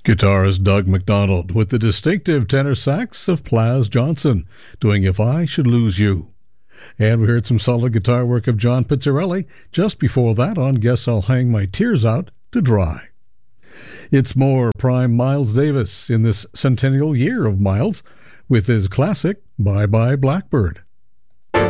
Guitarist Doug McDonald with the distinctive tenor sax of Plas Johnson doing If I Should Lose You. And we heard some solid guitar work of John Pizzarelli just before that on Guess I'll Hang My Tears Out to Dry. It's more prime Miles Davis in this centennial year of Miles with his classic Bye Bye Blackbird.